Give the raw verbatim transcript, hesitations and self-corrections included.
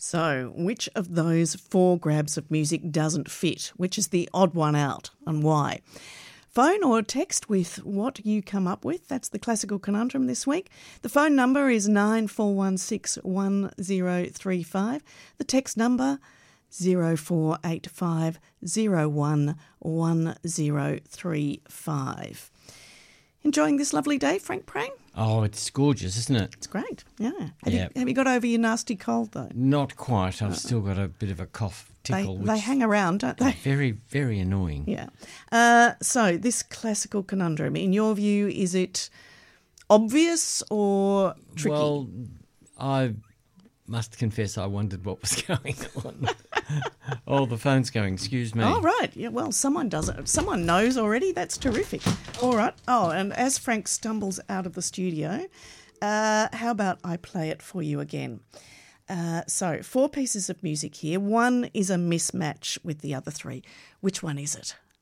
So, which of those four grabs of music doesn't fit? Which is the odd one out and why? Phone or text with what you come up with. That's the classical conundrum this week. The phone number is nine four one six one zero three five. The text number zero four eight five zero one one zero three five. Enjoying this lovely day, Frank Prang? Oh, it's gorgeous, isn't it? It's great, yeah. Have, Yeah. you, have you got over your nasty cold, though? Not quite. I've still got a bit of a cough They, tickle. they which hang around, don't is they? Very, very annoying. Yeah. Uh, so this classical conundrum, in your view, is it obvious or tricky? Well, I must confess I wondered what was going on. Oh, the phone's going. Excuse me. Oh, right. Yeah, well, someone does it. Someone knows already. That's terrific. All right. Oh, and as Frank stumbles out of the studio, uh, how about I play it for you again? Uh, so, four pieces of music here. One is a mismatch with the other three. Which one is it?